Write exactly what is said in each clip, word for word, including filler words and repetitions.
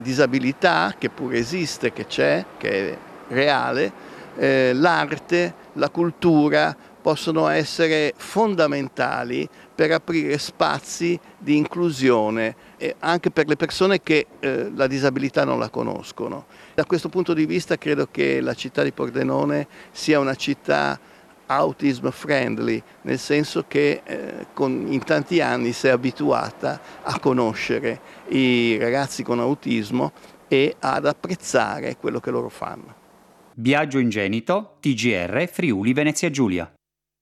disabilità, che pure esiste, che c'è, che è reale, eh, l'arte, la cultura possono essere fondamentali per aprire spazi di inclusione e anche per le persone che eh, la disabilità non la conoscono. Da questo punto di vista credo che la città di Pordenone sia una città autism friendly, nel senso che eh, con, in tanti anni si è abituata a conoscere i ragazzi con autismo e ad apprezzare quello che loro fanno. Biagio Ingenito, T G R Friuli Venezia Giulia.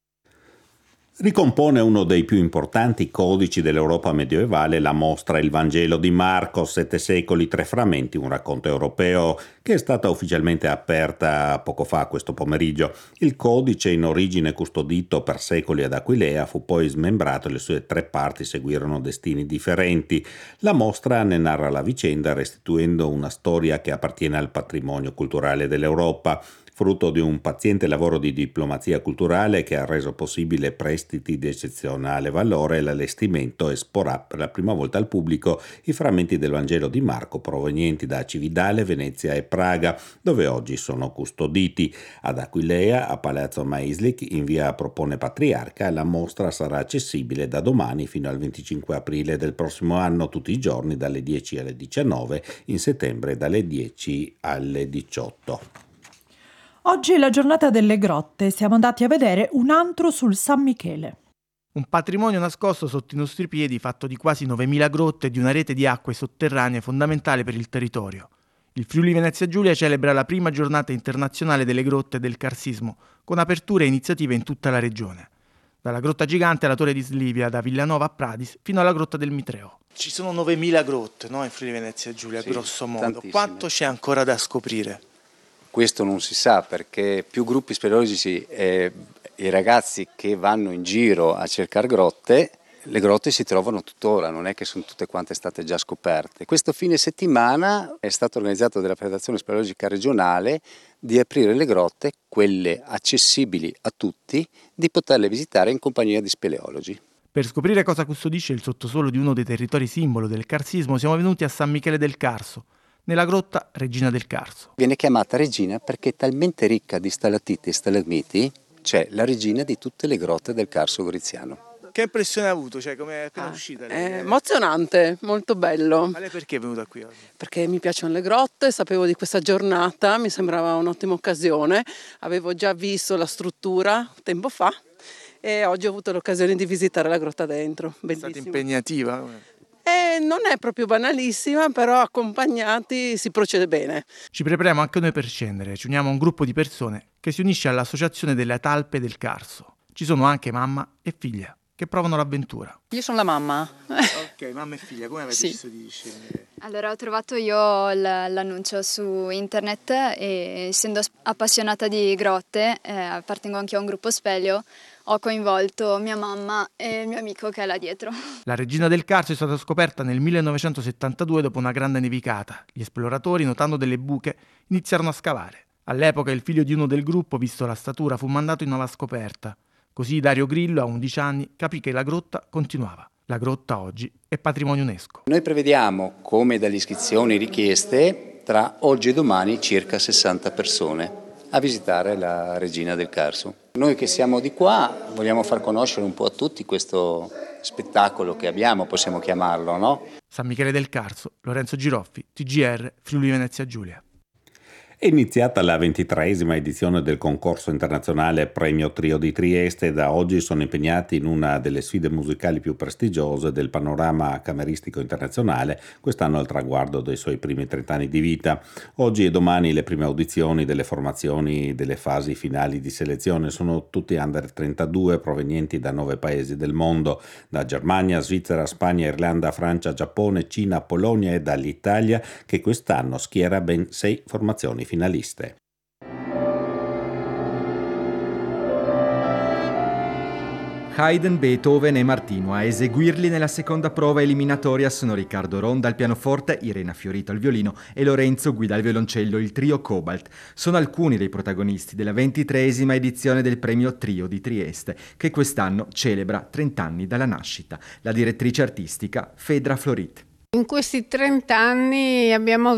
Ricompone uno dei più importanti codici dell'Europa medievale la mostra Il Vangelo di Marco, Sette secoli, tre frammenti, un racconto europeo, che è stata ufficialmente aperta poco fa, questo pomeriggio. Il codice, in origine custodito per secoli ad Aquileia, fu poi smembrato e le sue tre parti seguirono destini differenti. La mostra ne narra la vicenda restituendo una storia che appartiene al patrimonio culturale dell'Europa, frutto di un paziente lavoro di diplomazia culturale che ha reso possibile prestiti di eccezionale valore e l'allestimento esporrà per la prima volta al pubblico i frammenti del Vangelo di Marco provenienti da Cividale, Venezia e Praga, dove oggi sono custoditi. Ad Aquileia, a Palazzo Maislik, in via Propone Patriarca, la mostra sarà accessibile da domani fino al venticinque aprile del prossimo anno, tutti i giorni dalle dieci alle diciannove, in settembre dalle dieci alle diciotto. Oggi è la giornata delle grotte, siamo andati a vedere un antro sul San Michele. Un patrimonio nascosto sotto i nostri piedi fatto di quasi novemila grotte e di una rete di acque sotterranee fondamentale per il territorio. Il Friuli Venezia Giulia celebra la prima giornata internazionale delle grotte e del carsismo, con aperture e iniziative in tutta la regione. Dalla grotta gigante alla torre di Slivia, da Villanova a Pradis, fino alla grotta del Mitreo. Ci sono novemila grotte, no, in Friuli Venezia Giulia, sì, grosso modo. tantissime. Quanto c'è ancora da scoprire? Questo non si sa, perché più gruppi speleologici e i ragazzi che vanno in giro a cercare grotte, le grotte si trovano tuttora, non è che sono tutte quante state già scoperte. Questo fine settimana è stato organizzato dalla Federazione Speleologica Regionale di aprire le grotte, quelle accessibili a tutti, di poterle visitare in compagnia di speleologi. Per scoprire cosa custodisce il sottosuolo di uno dei territori simbolo del carsismo siamo venuti a San Michele del Carso, nella grotta Regina del Carso. Viene chiamata regina perché è talmente ricca di stalattiti e stalagmiti, cioè la regina di tutte le grotte del Carso Goriziano. Che impressione ha avuto? Cioè, come è appena ah, uscita? È emozionante, molto bello. Ma lei perché è venuta qui oggi? Perché mi piacciono le grotte, sapevo di questa giornata, mi sembrava un'ottima occasione. Avevo già visto la struttura tempo fa e oggi ho avuto l'occasione di visitare la grotta dentro. Bellissimo. È stata impegnativa? Eh, non è proprio banalissima, però accompagnati si procede bene. Ci prepariamo anche noi per scendere, ci uniamo a un gruppo di persone che si unisce all'Associazione delle Talpe del Carso. Ci sono anche mamma e figlia che provano l'avventura. Io sono la mamma. Ok, mamma e figlia, come avete sì. deciso di scendere? Allora, ho trovato io l'annuncio su internet e essendo appassionata di grotte, eh, appartengo anche a un gruppo speleo, ho coinvolto mia mamma e il mio amico che è là dietro. La Regina del Carso è stata scoperta nel millenovecentosettantadue dopo una grande nevicata. Gli esploratori, notando delle buche, iniziarono a scavare. All'epoca il figlio di uno del gruppo, visto la statura, fu mandato in alla scoperta. Così Dario Grillo, a undici anni, capì che la grotta continuava. La grotta oggi è patrimonio UNESCO. Noi prevediamo, come dalle iscrizioni richieste, tra oggi e domani circa sessanta persone a visitare la Regina del Carso. Noi che siamo di qua vogliamo far conoscere un po' a tutti questo spettacolo che abbiamo, possiamo chiamarlo, no? San Michele del Carso, Lorenzo Giroffi, T G R, Friuli Venezia Giulia. È iniziata la ventitreesima edizione del concorso internazionale Premio Trio di Trieste e da oggi sono impegnati in una delle sfide musicali più prestigiose del panorama cameristico internazionale, quest'anno al traguardo dei suoi primi trent'anni di vita. Oggi e domani le prime audizioni delle formazioni delle fasi finali di selezione sono tutti under trentadue provenienti da nove paesi del mondo, da Germania, Svizzera, Spagna, Irlanda, Francia, Giappone, Cina, Polonia e dall'Italia, che quest'anno schiera ben sei formazioni finaliste. Haydn, Beethoven e Martino. A eseguirli nella seconda prova eliminatoria sono Riccardo Ronda al pianoforte, Irena Fiorito al violino e Lorenzo guida al violoncello, il trio Cobalt. Sono alcuni dei protagonisti della ventitreesima edizione del Premio Trio di Trieste, che quest'anno celebra trent'anni dalla nascita. La direttrice artistica Fedra Florit. In questi trenta anni abbiamo